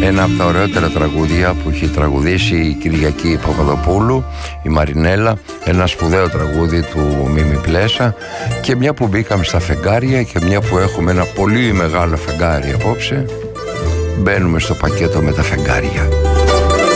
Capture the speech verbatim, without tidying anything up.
ένα από τα ωραιότερα τραγούδια που έχει τραγουδήσει η Κυριακή Παπαδοπούλου, η Μαρινέλα, ένα σπουδαίο τραγούδι του Μίμη Πλέσα. Και μια που μπήκαμε στα φεγγάρια και μια που έχουμε ένα πολύ μεγάλο φεγγάρι απόψε, μπαίνουμε στο πακέτο με τα φεγγάρια.